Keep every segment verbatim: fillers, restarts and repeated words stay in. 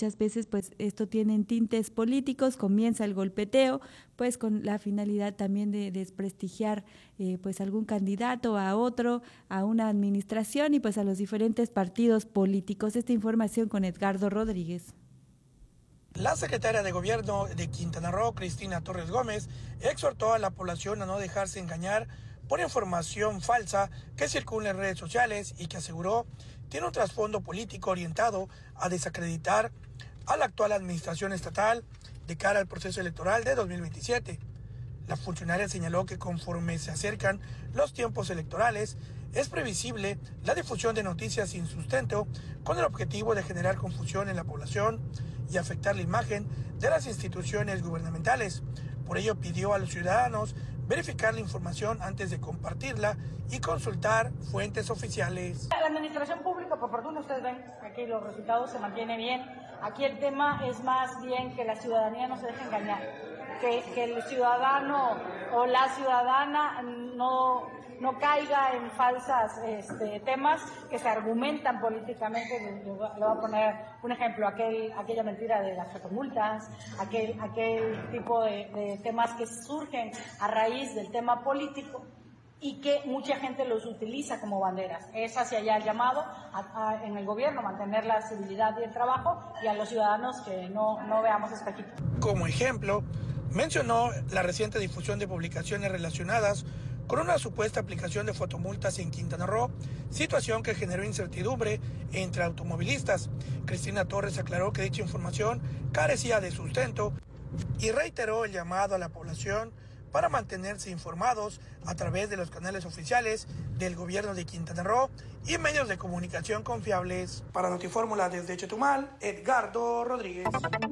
muchas veces pues esto tiene tintes políticos, comienza el golpeteo, pues con la finalidad también de desprestigiar eh, pues algún candidato a otro, a una administración y pues a los diferentes partidos políticos. Esta información con Edgardo Rodríguez. La secretaria de Gobierno de Quintana Roo, Cristina Torres Gómez, exhortó a la población a no dejarse engañar por información falsa que circula en redes sociales y que aseguró tiene un trasfondo político orientado a desacreditar a la actual administración estatal de cara al proceso electoral de dos mil veintisiete. La funcionaria señaló que conforme se acercan los tiempos electorales, es previsible la difusión de noticias sin sustento con el objetivo de generar confusión en la población y afectar la imagen de las instituciones gubernamentales. Por ello pidió a los ciudadanos verificar la información antes de compartirla y consultar fuentes oficiales. La administración pública, por fortuna ustedes ven, aquí los resultados se mantienen bien. Aquí el tema es más bien que la ciudadanía no se deje engañar, que, que el ciudadano o la ciudadana no, no caiga en falsas este, temas que se argumentan políticamente. Le voy a poner un ejemplo, aquel, aquella mentira de las fotomultas, aquel, aquel tipo de, de temas que surgen a raíz del tema político y que mucha gente los utiliza como banderas. Es hacia allá el llamado a, a, en el gobierno, mantener la civilidad y el trabajo, y a los ciudadanos que no, no veamos espejitos. Como ejemplo, mencionó la reciente difusión de publicaciones relacionadas con una supuesta aplicación de fotomultas en Quintana Roo, situación que generó incertidumbre entre automovilistas. Cristina Torres aclaró que dicha información carecía de sustento y reiteró el llamado a la población para mantenerse informados a través de los canales oficiales del gobierno de Quintana Roo y medios de comunicación confiables. Para Notifórmula desde Chetumal, Edgardo Rodríguez.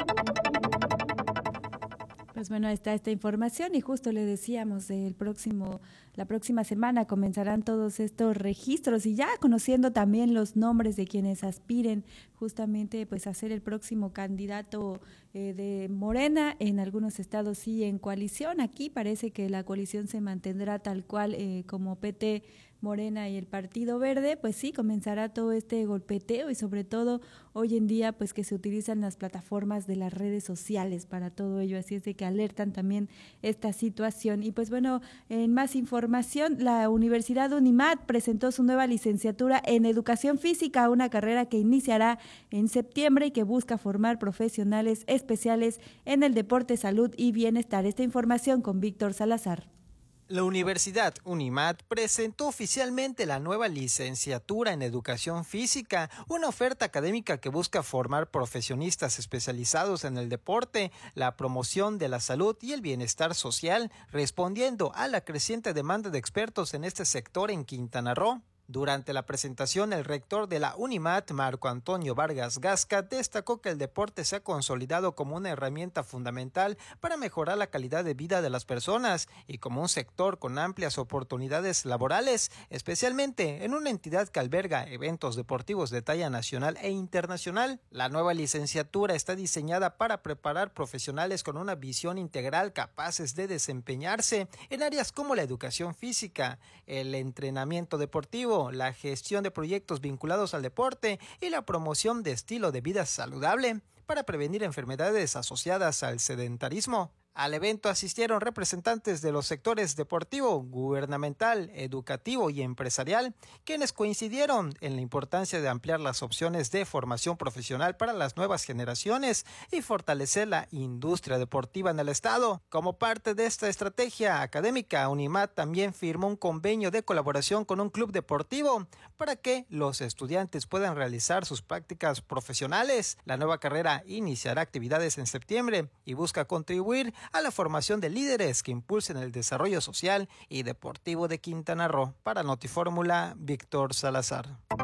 Pues bueno, está esta información y justo le decíamos, el próximo, la próxima semana comenzarán todos estos registros y ya conociendo también los nombres de quienes aspiren justamente pues a ser el próximo candidato eh, de Morena, en algunos estados sí en coalición. Aquí parece que la coalición se mantendrá tal cual eh, como P T, Morena y el Partido Verde. Pues sí, comenzará todo este golpeteo y sobre todo hoy en día pues que se utilizan las plataformas de las redes sociales para todo ello, así es de que alertan también esta situación. Y pues bueno, en más información, la Universidad Unimat presentó su nueva licenciatura en Educación Física, una carrera que iniciará en septiembre y que busca formar profesionales especiales en el deporte, salud y bienestar. Esta información con Víctor Salazar. La Universidad Unimat presentó oficialmente la nueva licenciatura en Educación Física, una oferta académica que busca formar profesionistas especializados en el deporte, la promoción de la salud y el bienestar social, respondiendo a la creciente demanda de expertos en este sector en Quintana Roo. Durante la presentación, el rector de la Unimat, Marco Antonio Vargas Gasca, destacó que el deporte se ha consolidado como una herramienta fundamental para mejorar la calidad de vida de las personas y como un sector con amplias oportunidades laborales, especialmente en una entidad que alberga eventos deportivos de talla nacional e internacional. La nueva licenciatura está diseñada para preparar profesionales con una visión integral capaces de desempeñarse en áreas como la educación física, el entrenamiento deportivo, la gestión de proyectos vinculados al deporte y la promoción de estilo de vida saludable para prevenir enfermedades asociadas al sedentarismo. Al evento asistieron representantes de los sectores deportivo, gubernamental, educativo y empresarial, quienes coincidieron en la importancia de ampliar las opciones de formación profesional para las nuevas generaciones y fortalecer la industria deportiva en el estado. Como parte de esta estrategia académica, Unimat también firmó un convenio de colaboración con un club deportivo para que los estudiantes puedan realizar sus prácticas profesionales. La nueva carrera iniciará actividades en septiembre y busca contribuir a la formación de líderes que impulsen el desarrollo social y deportivo de Quintana Roo. Para Notifórmula, Víctor Salazar.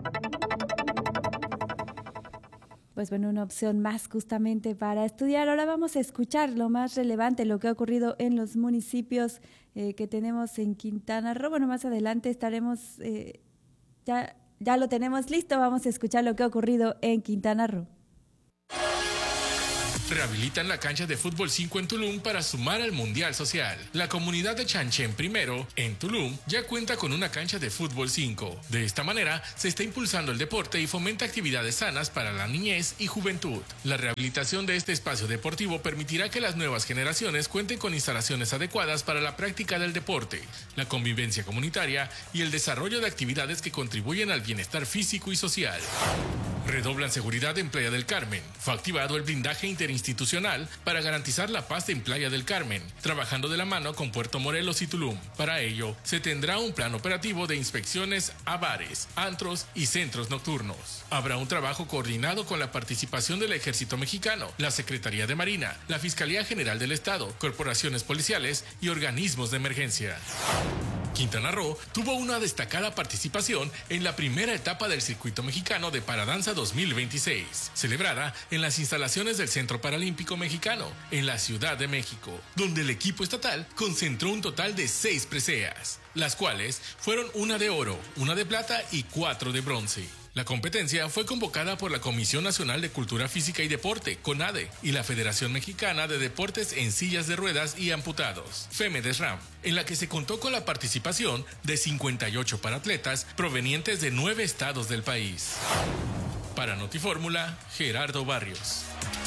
Pues bueno, una opción más justamente para estudiar. Ahora vamos a escuchar lo más relevante, lo que ha ocurrido en los municipios eh, que tenemos en Quintana Roo. Bueno, más adelante estaremos, eh, ya, ya lo tenemos listo, vamos a escuchar lo que ha ocurrido en Quintana Roo. Rehabilitan la cancha de fútbol cinco en Tulum para sumar al Mundial Social. La comunidad de Chanchen Primero, en Tulum, ya cuenta con una cancha de fútbol cinco. De esta manera, se está impulsando el deporte y fomenta actividades sanas para la niñez y juventud. La rehabilitación de este espacio deportivo permitirá que las nuevas generaciones cuenten con instalaciones adecuadas para la práctica del deporte, la convivencia comunitaria y el desarrollo de actividades que contribuyen al bienestar físico y social. Redoblan seguridad en Playa del Carmen. Fue activado el blindaje interinstitucional para garantizar la paz en Playa del Carmen, trabajando de la mano con Puerto Morelos y Tulum. Para ello, se tendrá un plan operativo de inspecciones a bares, antros y centros nocturnos. Habrá un trabajo coordinado con la participación del Ejército Mexicano, la Secretaría de Marina, la Fiscalía General del Estado, corporaciones policiales y organismos de emergencia. Quintana Roo tuvo una destacada participación en la primera etapa del Circuito Mexicano de Paradanza dos mil veintiséis, celebrada en las instalaciones del Centro Paralímpico Mexicano, en la Ciudad de México, donde el equipo estatal concentró un total de seis preseas, las cuales fueron una de oro, una de plata y cuatro de bronce. La competencia fue convocada por la Comisión Nacional de Cultura Física y Deporte, CONADE, y la Federación Mexicana de Deportes en Sillas de Ruedas y Amputados, FEMEDESRAM, en la que se contó con la participación de cincuenta y ocho paratletas provenientes de nueve estados del país. Para Notifórmula, Gerardo Barrios.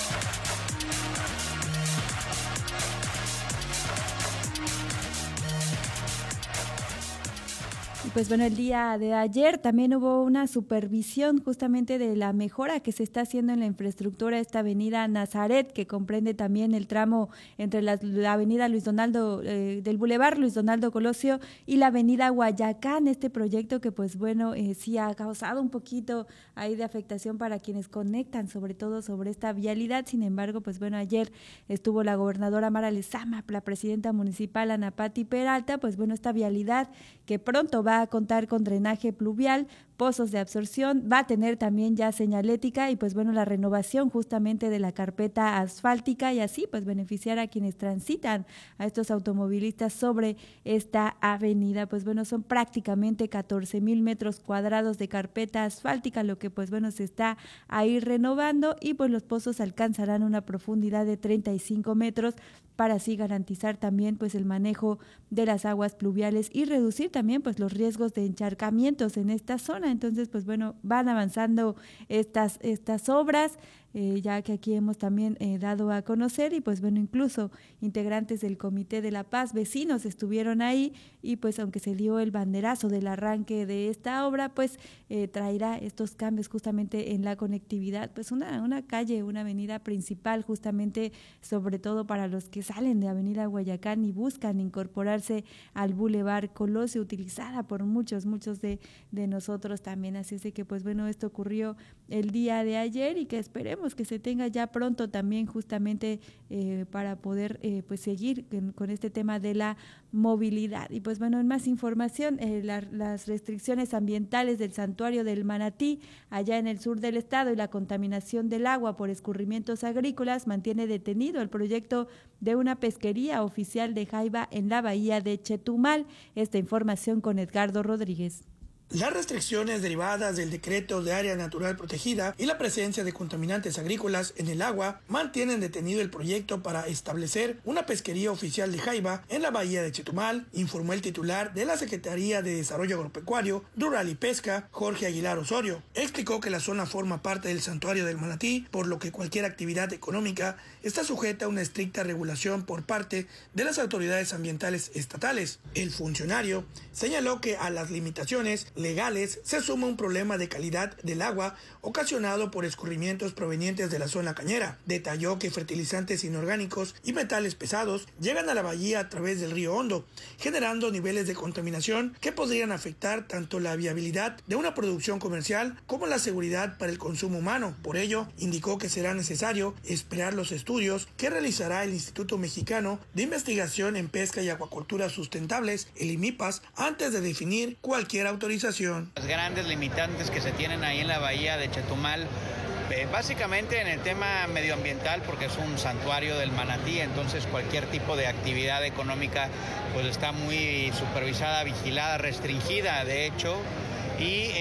Pues bueno, el día de ayer también hubo una supervisión justamente de la mejora que se está haciendo en la infraestructura de esta avenida Nazaret, que comprende también el tramo entre la, la avenida Luis Donaldo, eh, del Boulevard Luis Donaldo Colosio y la avenida Guayacán, este proyecto que pues bueno, eh, sí ha causado un poquito ahí de afectación para quienes conectan, sobre todo sobre esta vialidad. Sin embargo, pues bueno, ayer estuvo la gobernadora Mara Lezama, la presidenta municipal Ana Pati Peralta, pues bueno, esta vialidad que pronto va a contar con drenaje pluvial, pozos de absorción, va a tener también ya señalética y pues bueno, la renovación justamente de la carpeta asfáltica y así pues beneficiar a quienes transitan, a estos automovilistas sobre esta avenida. Pues bueno, son prácticamente catorce mil metros cuadrados de carpeta asfáltica, lo que pues bueno se está ahí renovando y pues los pozos alcanzarán una profundidad de treinta y cinco metros para así garantizar también pues el manejo de las aguas pluviales y reducir también pues los riesgos de encharcamientos en esta zona. Entonces pues bueno, van avanzando estas, estas obras, eh, ya que aquí hemos también eh, dado a conocer y pues bueno, incluso integrantes del Comité de la Paz, vecinos estuvieron ahí y pues aunque se dio el banderazo del arranque de esta obra, pues eh, traerá estos cambios justamente en la conectividad, pues una, una calle, una avenida principal justamente sobre todo para los que salen de Avenida Guayacán y buscan incorporarse al Boulevard Colosio, utilizada por muchos, muchos de, de nosotros también. Así es de que, pues bueno, esto ocurrió el día de ayer y que esperemos que se tenga ya pronto también justamente eh, para poder eh, pues seguir con, con este tema de la movilidad. Y pues bueno, en más información, eh, la, las restricciones ambientales del Santuario del Manatí, allá en el sur del estado, y la contaminación del agua por escurrimientos agrícolas mantiene detenido el proyecto de una pesquería oficial de jaiba en la bahía de Chetumal. Esta información con Edgardo Rodríguez. Las restricciones derivadas del decreto de área natural protegida y la presencia de contaminantes agrícolas en el agua mantienen detenido el proyecto para establecer una pesquería oficial de jaiba en la bahía de Chetumal, informó el titular de la Secretaría de Desarrollo Agropecuario, Rural y Pesca, Jorge Aguilar Osorio. Explicó que la zona forma parte del Santuario del Manatí, por lo que cualquier actividad económica está sujeta a una estricta regulación por parte de las autoridades ambientales estatales. El funcionario señaló que a las limitaciones legales se suma un problema de calidad del agua ocasionado por escurrimientos provenientes de la zona cañera. Detalló que fertilizantes inorgánicos y metales pesados llegan a la bahía a través del río Hondo, generando niveles de contaminación que podrían afectar tanto la viabilidad de una producción comercial como la seguridad para el consumo humano. Por ello, indicó que será necesario esperar los estudios que realizará el Instituto Mexicano de Investigación en Pesca y Acuacultura Sustentables, el IMIPAS, antes de definir cualquier autorización. Las grandes limitantes que se tienen ahí en la bahía de Chetumal, eh, básicamente en el tema medioambiental, porque es un santuario del manatí, entonces cualquier tipo de actividad económica pues está muy supervisada, vigilada, restringida de hecho, y eh,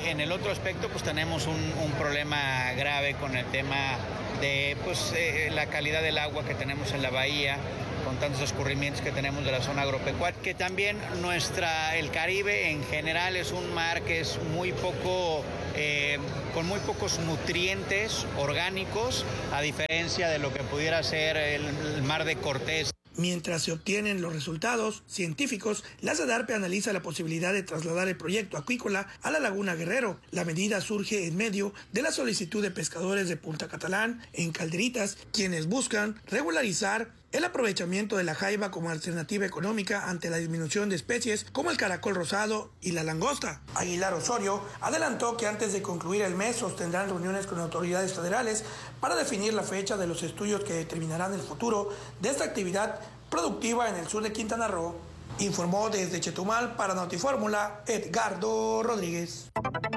en el otro aspecto, pues tenemos un, un problema grave con el tema de pues, eh, la calidad del agua que tenemos en la bahía, con tantos escurrimientos que tenemos de la zona agropecuaria, que también nuestra, el Caribe en general es un mar que es muy poco, eh, con muy pocos nutrientes orgánicos, a diferencia de lo que pudiera ser el, el mar de Cortés. Mientras se obtienen los resultados científicos, la SEDARPE analiza la posibilidad de trasladar el proyecto acuícola a la Laguna Guerrero. La medida surge en medio de la solicitud de pescadores de Punta Catalán, en Calderitas, quienes buscan regularizar el aprovechamiento de la jaiba como alternativa económica ante la disminución de especies como el caracol rosado y la langosta. Aguilar Osorio adelantó que antes de concluir el mes sostendrán reuniones con autoridades federales para definir la fecha de los estudios que determinarán el futuro de esta actividad productiva en el sur de Quintana Roo. Informó desde Chetumal para Notifórmula Edgardo Rodríguez.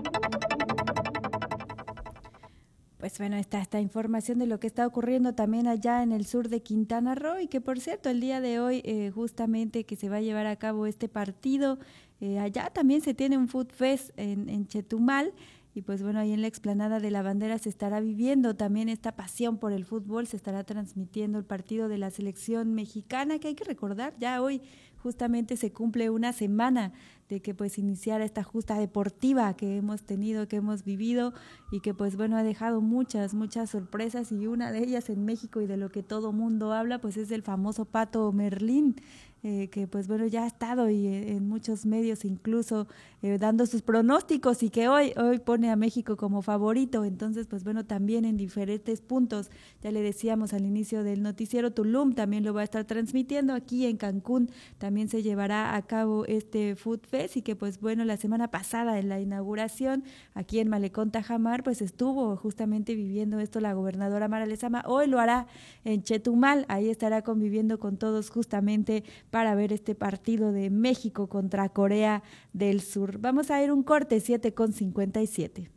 Pues bueno, está esta información de lo que está ocurriendo también allá en el sur de Quintana Roo y que por cierto el día de hoy eh, justamente que se va a llevar a cabo este partido, eh, allá también se tiene un Food Fest en, en Chetumal y pues bueno, ahí en la explanada de la bandera se estará viviendo también esta pasión por el fútbol, se estará transmitiendo el partido de la selección mexicana que hay que recordar, ya hoy justamente se cumple una semana de que pues iniciara esta justa deportiva que hemos tenido, que hemos vivido y que pues bueno ha dejado muchas, muchas sorpresas y una de ellas en México y de lo que todo mundo habla pues es el famoso Pato Merlín, eh, que pues bueno ya ha estado y eh, en muchos medios incluso eh, dando sus pronósticos y que hoy, hoy pone a México como favorito, entonces pues bueno también en diferentes puntos, ya le decíamos al inicio del noticiero Tulum también lo va a estar transmitiendo, aquí en Cancún también se llevará a cabo este Food Fest y que pues bueno la semana pasada en la inauguración aquí en Malecón Tajamar pues estuvo justamente viviendo esto la gobernadora Mara Lezama, hoy lo hará en Chetumal, ahí estará conviviendo con todos justamente para ver este partido de México contra Corea del Sur. Vamos a ir un corte, siete con cincuenta y siete.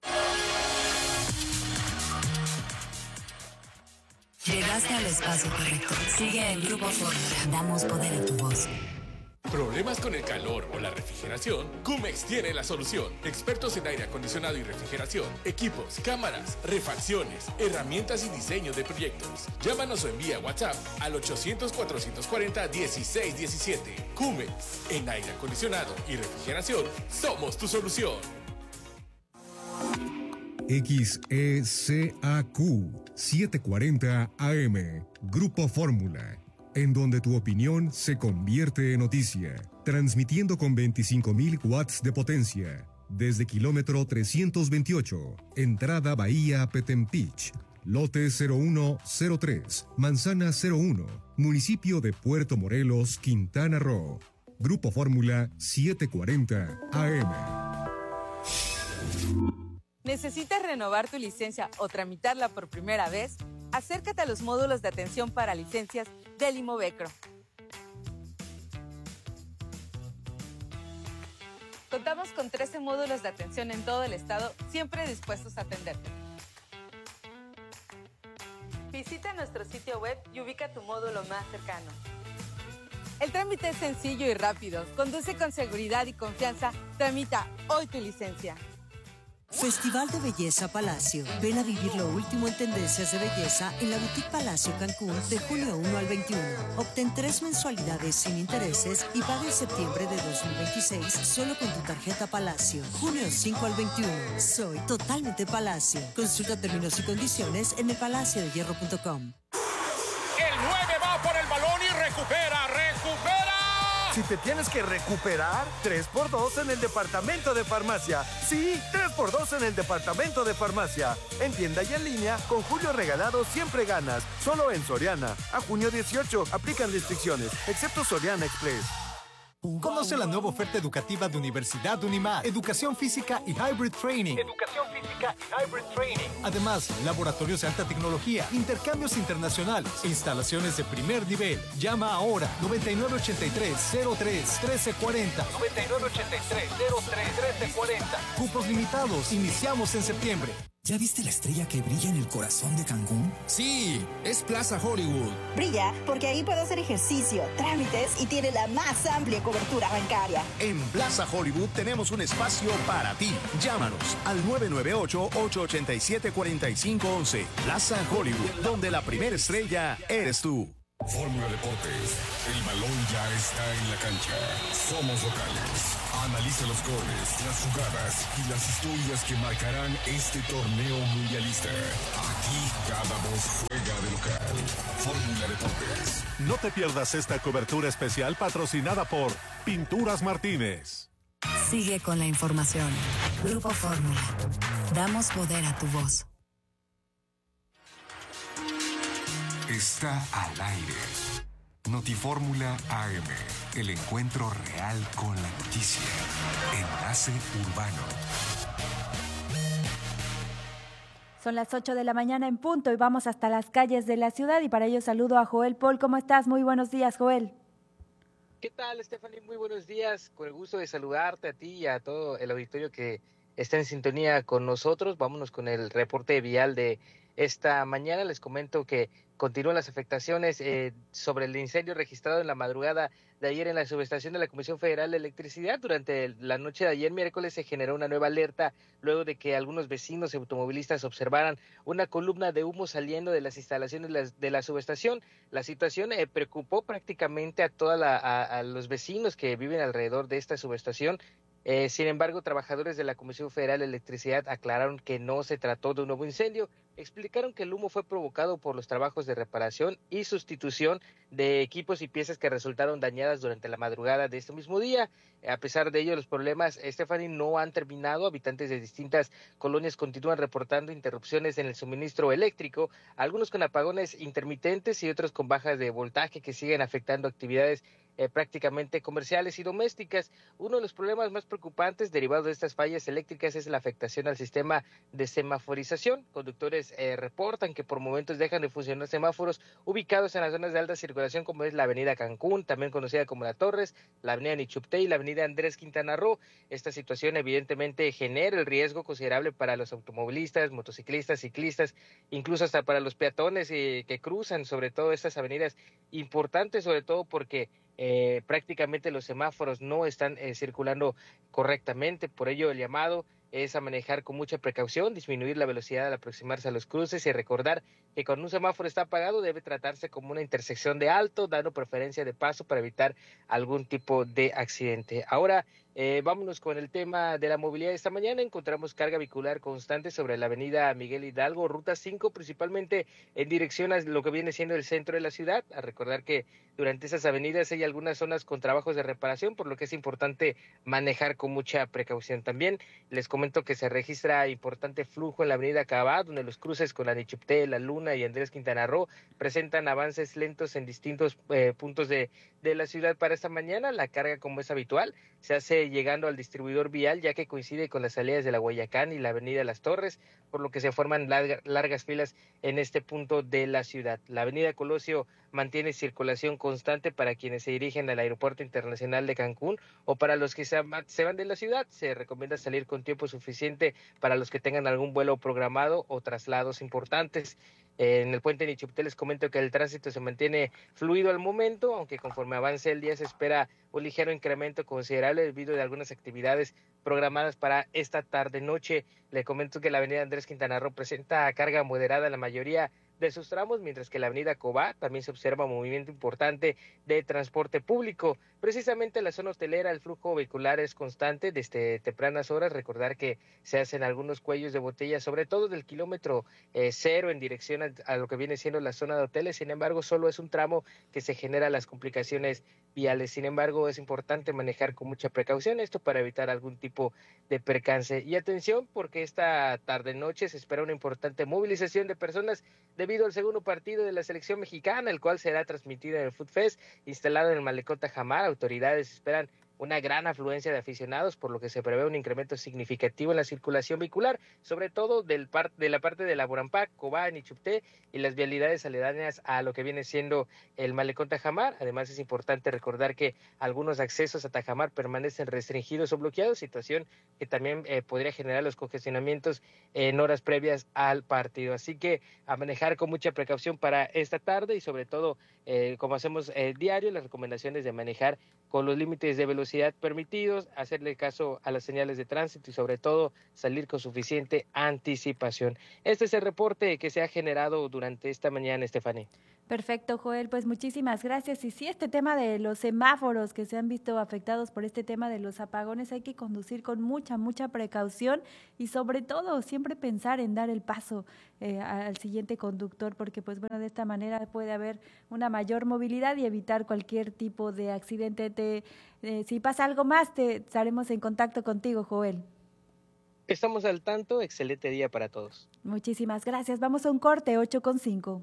Llegaste al espacio correcto. Sigue el Grupo Fórmula. Damos poder a tu voz. ¿Problemas con el calor o la refrigeración? Cumex tiene la solución. Expertos en aire acondicionado y refrigeración, equipos, cámaras, refacciones, herramientas y diseño de proyectos. Llámanos o envía WhatsApp al ochocientos, cuatrocientos cuarenta, dieciséis diecisiete. Cumex, en aire acondicionado y refrigeración, somos tu solución. X E C A Q setecientos cuarenta A M, Grupo Fórmula, en donde tu opinión se convierte en noticia, transmitiendo con veinticinco mil watts de potencia, desde kilómetro trescientos veintiocho, entrada Bahía Petempich, lote cero uno cero tres, manzana cero uno, municipio de Puerto Morelos, Quintana Roo. Grupo Fórmula setecientos cuarenta A M. ¿Necesitas renovar tu licencia o tramitarla por primera vez? Acércate a los módulos de atención para licencias del Imovecro. Contamos con trece módulos de atención en todo el estado, siempre dispuestos a atenderte. Visita nuestro sitio web y ubica tu módulo más cercano. El trámite es sencillo y rápido. Conduce con seguridad y confianza. Tramita hoy tu licencia. Festival de Belleza Palacio. Ven a vivir lo último en tendencias de belleza en la Boutique Palacio Cancún de junio uno al veintiuno. Obtén tres mensualidades sin intereses y paga en septiembre de dos mil veintiséis solo con tu tarjeta Palacio. junio cinco al veintiuno. Soy totalmente Palacio. Consulta términos y condiciones en el palacio de hierro punto com. El nueve va por el balón y recupera, recupera. Si te tienes que recuperar, tres por dos en el departamento de farmacia. Sí, tres por dos en el departamento de farmacia. En tienda y en línea, con Julio Regalado siempre ganas. Solo en Soriana. A junio dieciocho, aplican restricciones, excepto Soriana Express. Conoce la nueva oferta educativa de Universidad Unimad. Educación física y Hybrid Training. Educación física y Hybrid Training. Además, laboratorios de alta tecnología, intercambios internacionales, instalaciones de primer nivel. Llama ahora noventa y nueve ochenta y tres, cero tres, trece cuarenta. noventa y nueve ochenta y tres, cero tres, trece cuarenta. Cupos limitados. Iniciamos en septiembre. ¿Ya viste la estrella que brilla en el corazón de Cancún? Sí, es Plaza Hollywood. Brilla porque ahí puedo hacer ejercicio, trámites y tiene la más amplia cobertura bancaria. En Plaza Hollywood tenemos un espacio para ti. Llámanos al nueve nueve ocho, ocho ocho siete, cuatro cinco uno uno. Plaza Hollywood, donde la primera estrella eres tú. Fórmula Deportes, el balón ya está en la cancha. Somos locales. Analiza los goles, las jugadas y las historias que marcarán este torneo mundialista. Aquí cada voz juega de local. Fórmula Deportes. No te pierdas esta cobertura especial patrocinada por Pinturas Martínez. Sigue con la información. Grupo Fórmula. Damos poder a tu voz. Está al aire. Notifórmula A M, el encuentro real con la noticia. Enlace Urbano. Son las ocho de la mañana en punto y vamos hasta las calles de la ciudad y para ello saludo a Joel Paul. ¿Cómo estás? Muy buenos días, Joel. ¿Qué tal, Stephanie? Muy buenos días. Con el gusto de saludarte a ti y a todo el auditorio que está en sintonía con nosotros. Vámonos con el reporte vial de esta mañana. Les comento que continúan las afectaciones eh, sobre el incendio registrado en la madrugada de ayer en la subestación de la Comisión Federal de Electricidad. Durante la noche de ayer miércoles se generó una nueva alerta luego de que algunos vecinos y automovilistas observaran una columna de humo saliendo de las instalaciones de la, de la subestación. La situación eh, preocupó prácticamente a toda la, a, a los vecinos que viven alrededor de esta subestación. Eh, sin embargo, trabajadores de la Comisión Federal de Electricidad aclararon que no se trató de un nuevo incendio. Explicaron que el humo fue provocado por los trabajos de reparación y sustitución de equipos y piezas que resultaron dañadas durante la madrugada de este mismo día. A pesar de ello, los problemas, Stephanie, no han terminado. Habitantes de distintas colonias continúan reportando interrupciones en el suministro eléctrico, algunos con apagones intermitentes y otros con bajas de voltaje que siguen afectando actividades Eh, prácticamente comerciales y domésticas. Uno de los problemas más preocupantes derivados de estas fallas eléctricas es la afectación al sistema de semaforización. Conductores eh, reportan que por momentos dejan de funcionar semáforos ubicados en las zonas de alta circulación como es la avenida Cancún, también conocida como La Torres, la avenida Nichupté y la avenida Andrés Quintana Roo. Esta situación evidentemente genera el riesgo considerable para los automovilistas, motociclistas, ciclistas, incluso hasta para los peatones eh, que cruzan sobre todo estas avenidas importantes, sobre todo porque Eh, prácticamente los semáforos no están eh, circulando correctamente. Por ello el llamado es a manejar con mucha precaución, disminuir la velocidad al aproximarse a los cruces y recordar que cuando un semáforo está apagado debe tratarse como una intersección de alto, dando preferencia de paso para evitar algún tipo de accidente. Ahora eh, vámonos con el tema de la movilidad. Esta mañana encontramos carga vehicular constante sobre la avenida Miguel Hidalgo, ruta cinco, principalmente en dirección a lo que viene siendo el centro de la ciudad. A recordar que durante esas avenidas hay algunas zonas con trabajos de reparación, por lo que es importante manejar con mucha precaución. También les comento que se registra importante flujo en la avenida Cabá, donde los cruces con la Nichupté, La Luna y Andrés Quintana Roo presentan avances lentos en distintos eh, puntos de, de la ciudad para esta mañana. La carga, como es habitual, se hace llegando al distribuidor vial, ya que coincide con las salidas de la Guayacán y la avenida Las Torres, por lo que se forman larga, largas filas en este punto de la ciudad. La avenida Colosio mantiene circulación constante para quienes se dirigen al Aeropuerto Internacional de Cancún o para los que se, se van de la ciudad. Se recomienda salir con tiempo suficiente para los que tengan algún vuelo programado o traslados importantes. En el puente Nichupté les comento que el tránsito se mantiene fluido al momento, aunque conforme avance el día se espera un ligero incremento considerable debido a algunas actividades programadas para esta tarde-noche. Le comento que la avenida Andrés Quintana Roo presenta carga moderada en la mayoría de sus tramos, mientras que la avenida Cobá también se observa un movimiento importante de transporte público. Precisamente en la zona hotelera el flujo vehicular es constante desde tempranas horas. Recordar que se hacen algunos cuellos de botella, sobre todo del kilómetro eh, cero en dirección a, a lo que viene siendo la zona de hoteles. Sin embargo, solo es un tramo que se genera las complicaciones viales. Sin embargo, es importante manejar con mucha precaución esto para evitar algún tipo de percance. Y atención, porque esta tarde-noche se espera una importante movilización de personas debido al segundo partido de la selección mexicana, el cual será transmitido en el Food Fest, instalado en el Malecón Tajamar. Autoridades esperan una gran afluencia de aficionados, por lo que se prevé un incremento significativo en la circulación vehicular, sobre todo del par, de la parte de la Burampá, Cobán y Chupté y las vialidades aledañas a lo que viene siendo el Malecón Tajamar. Además, es importante recordar que algunos accesos a Tajamar permanecen restringidos o bloqueados, situación que también eh, podría generar los congestionamientos en horas previas al partido. Así que a manejar con mucha precaución para esta tarde y sobre todo, eh, como hacemos eh, diario, las recomendaciones de manejar con los límites de velocidad permitidos, hacerle caso a las señales de tránsito y sobre todo salir con suficiente anticipación. Este es el reporte que se ha generado durante esta mañana, Estefanía. Perfecto, Joel, pues muchísimas gracias. Y sí, este tema de los semáforos que se han visto afectados por este tema de los apagones, hay que conducir con mucha, mucha precaución y sobre todo siempre pensar en dar el paso eh, al siguiente conductor, porque pues bueno, de esta manera puede haber una mayor movilidad y evitar cualquier tipo de accidente. Te, eh, si pasa algo más, te estaremos en contacto contigo, Joel. Estamos al tanto, excelente día para todos. Muchísimas gracias. Vamos a un corte, ocho con cinco.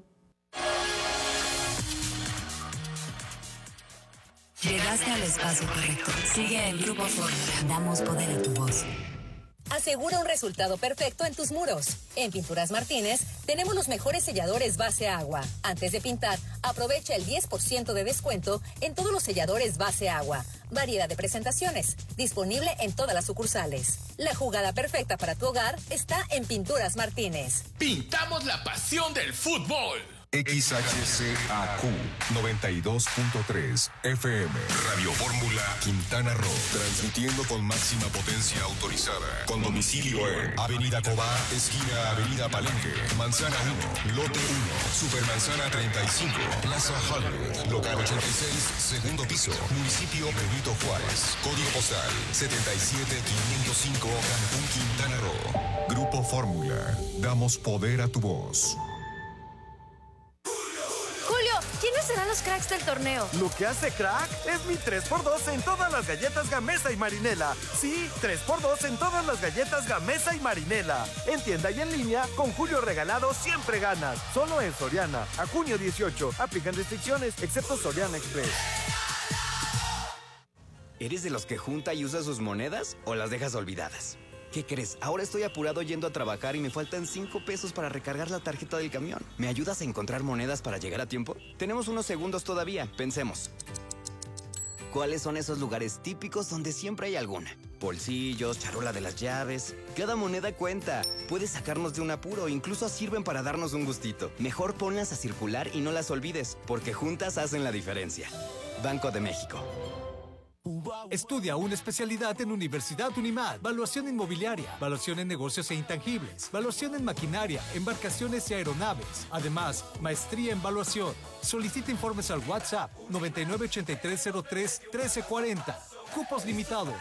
Llegaste al espacio correcto. Sigue el Grupo Fórmula. Damos poder a tu voz. Asegura un resultado perfecto en tus muros. En Pinturas Martínez tenemos los mejores selladores base agua. Antes de pintar, aprovecha el diez por ciento de descuento en todos los selladores base agua. Variedad de presentaciones, disponible en todas las sucursales. La jugada perfecta para tu hogar está en Pinturas Martínez. Pintamos la pasión del fútbol. X H C A Q noventa y dos punto tres F M Radio Fórmula Quintana Roo, transmitiendo con máxima potencia autorizada, con domicilio en Avenida Cobá, esquina Avenida Palenque, Manzana uno, Lote uno, Supermanzana treinta y cinco, Plaza Hollywood, local ochenta y seis, segundo piso, municipio Benito Juárez, código postal setenta y siete quinientos cinco, Cancún, Quintana Roo. Grupo Fórmula, damos poder a tu voz. ¿Quiénes serán los cracks del torneo? Lo que hace crack es mi tres por dos en todas las galletas Gamesa y Marinela. Sí, tres por dos en todas las galletas Gamesa y Marinela. En tienda y en línea, con Julio Regalado siempre ganas. Solo en Soriana. A junio dieciocho. Aplican restricciones, excepto Soriana Express. ¿Eres de los que junta y usa sus monedas o las dejas olvidadas? ¿Qué crees? Ahora estoy apurado yendo a trabajar y me faltan cinco pesos para recargar la tarjeta del camión. ¿Me ayudas a encontrar monedas para llegar a tiempo? Tenemos unos segundos todavía. Pensemos. ¿Cuáles son esos lugares típicos donde siempre hay alguna? Bolsillos, charola de las llaves. Cada moneda cuenta. Puede sacarnos de un apuro, incluso sirven para darnos un gustito. Mejor ponlas a circular y no las olvides, porque juntas hacen la diferencia. Banco de México. Estudia una especialidad en Universidad Unimat. Valuación inmobiliaria, valuación en negocios e intangibles, valuación en maquinaria, embarcaciones y aeronaves. Además, maestría en valuación. Solicita informes al WhatsApp noventa y nueve ochenta y tres cero tres trece cuarenta. Cupos limitados.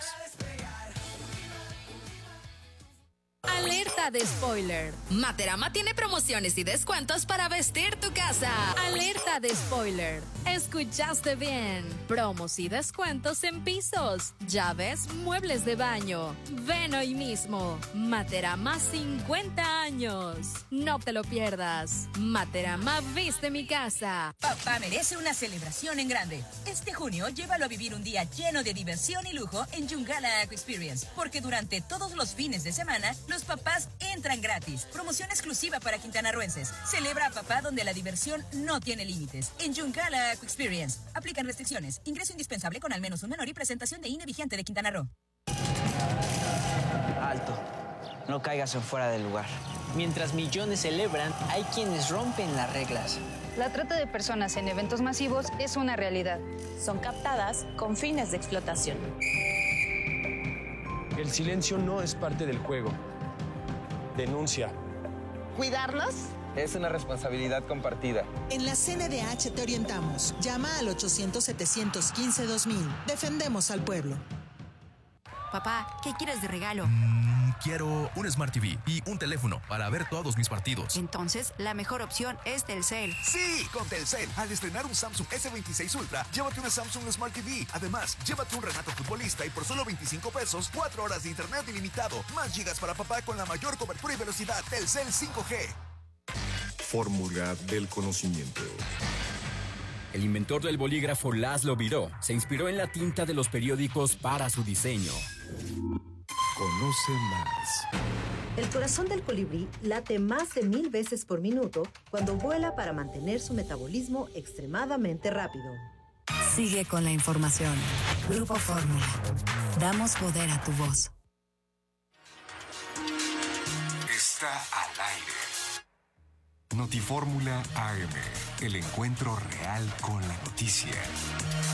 Alerta de spoiler. Materama tiene promociones y descuentos para vestir tu casa. Alerta de spoiler. Escuchaste bien. Promos y descuentos en pisos, llaves, muebles de baño. Ven hoy mismo. Materama cincuenta años. No te lo pierdas. Materama viste mi casa. Papá merece una celebración en grande. Este junio llévalo a vivir un día lleno de diversión y lujo en Yungala Aqua Experience, porque durante todos los fines de semana los papás entran gratis. Promoción exclusiva para quintanarroenses. Celebra a papá donde la diversión no tiene límites. En Yungala Aqua Experience. Aplican restricciones. Ingreso indispensable con al menos un menor y presentación de I N E vigente de Quintana Roo. Alto. No caigas en fuera del lugar. Mientras millones celebran, hay quienes rompen las reglas. La trata de personas en eventos masivos es una realidad. Son captadas con fines de explotación. El silencio no es parte del juego. Denuncia. ¿Cuidarnos? Es una responsabilidad compartida. En la C N D H te orientamos. Llama al ochocientos, setecientos quince, dos mil. Defendemos al pueblo. Papá, ¿qué quieres de regalo? Mm, quiero un Smart T V y un teléfono para ver todos mis partidos. Entonces, la mejor opción es Telcel. Sí, con Telcel. Al estrenar un Samsung S veintiséis Ultra, llévate una Samsung Smart T V. Además, llévate un Renato Futbolista y por solo veinticinco pesos, cuatro horas de internet ilimitado. Más gigas para papá con la mayor cobertura y velocidad. Telcel cinco G. Fórmula del conocimiento. El inventor del bolígrafo Laszlo Biró se inspiró en la tinta de los periódicos para su diseño. Conoce más. El corazón del colibrí late más de mil veces por minuto cuando vuela para mantener su metabolismo extremadamente rápido. Sigue con la información. Grupo Fórmula. Damos poder a tu voz. Está al aire. Notifórmula A M, el encuentro real con la noticia.